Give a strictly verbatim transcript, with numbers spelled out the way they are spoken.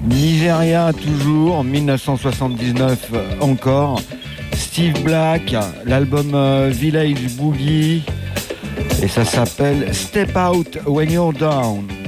Nigeria toujours, mille neuf cent soixante-dix-neuf encore. Steve Black, l'album euh, Village Boogie. Et ça s'appelle Step Out When You're Down.